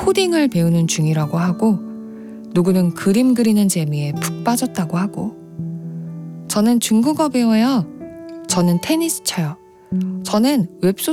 코딩을 배우는 중이라고 하고, 누구는 그림 그리는 재미에 푹 빠졌다고 하고. 저는 중국어 배워요. 저는 테니스 쳐요. 저는 웹소설